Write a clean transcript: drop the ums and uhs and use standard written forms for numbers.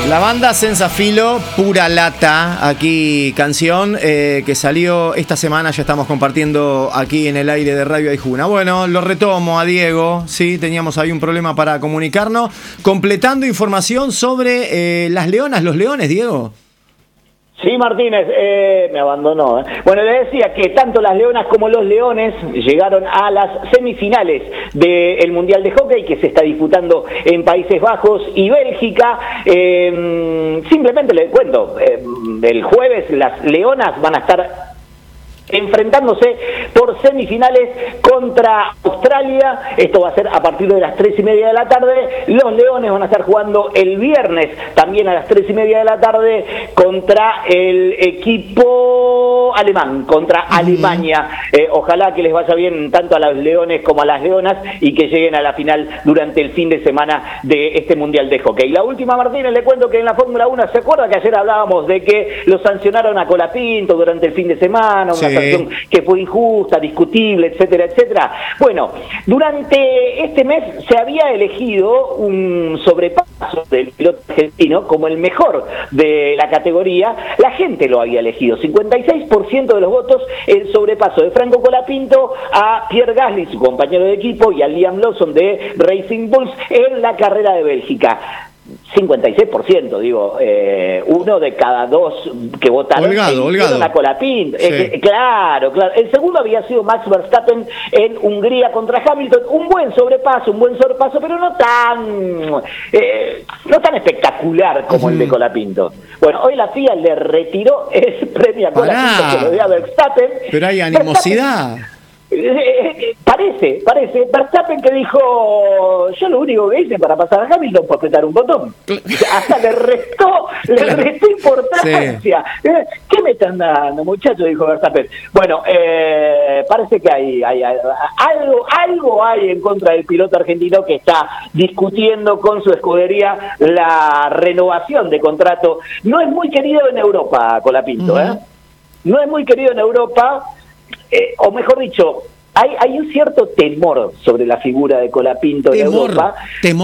La banda Sensafilo, Pura Lata, aquí canción que salió esta semana, ya estamos compartiendo aquí en el aire de Radio Aijuna. Bueno, lo retomo a Diego, sí, teníamos ahí un problema para comunicarnos, completando información sobre las leonas, los leones, Diego. Sí, Martínez, me abandonó. Bueno, le decía que tanto las leonas como los leones llegaron a las semifinales del Mundial de Hockey que se está disputando en Países Bajos y Bélgica. Simplemente les cuento, el jueves las leonas van a estar enfrentándose por semifinales contra Australia. Esto va a ser a partir de las 3:30 de la tarde. Los leones van a estar jugando el viernes también a las 3:30 de la tarde contra el equipo alemán, contra Alemania. Ojalá que les vaya bien tanto a los leones como a las leonas y que lleguen a la final durante el fin de semana de este Mundial de Hockey. La última, Martínez, le cuento que en la Fórmula 1, ¿se acuerda que ayer hablábamos de que lo sancionaron a Colapinto durante el fin de semana? Una que fue injusta, discutible, etcétera, etcétera. Bueno, durante este mes se había elegido un sobrepaso del piloto argentino como el mejor de la categoría. La gente lo había elegido, 56% de los votos, el sobrepaso de Franco Colapinto a Pierre Gasly, su compañero de equipo, y a Liam Lawson de Racing Bulls en la carrera de Bélgica. 56%, digo, uno de cada dos que votaron holgado. a Colapinto. Sí. Claro. El segundo había sido Max Verstappen en Hungría contra Hamilton. Un buen sobrepaso, pero no tan espectacular como el de Colapinto. Bueno, hoy la FIA le retiró el premio a Colapinto que lo dio a Verstappen. Pero hay animosidad. Parece. Verstappen que dijo, yo lo único que hice para pasar a Hamilton fue apretar un botón. Hasta le restó importancia. Sí. ¿Qué me están dando, muchachos? Dijo Verstappen. Bueno, parece que hay algo hay en contra del piloto argentino que está discutiendo con su escudería la renovación de contrato. No es muy querido en Europa, Colapinto, No es muy querido en Europa. O mejor dicho, hay un cierto temor sobre la figura de Colapinto en Europa.